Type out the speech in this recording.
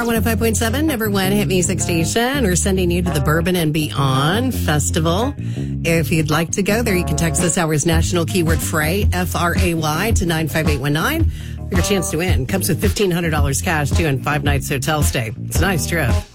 CHQR 105.7, number one hit music station. We're sending you to the Bourbon and Beyond Festival. If you'd like to go there, you can text this hour's national keyword FRAY, F-R-A-Y, to 95819 for your chance to win. Comes with $1,500 cash, too, and 5 nights hotel stay. It's a nice trip.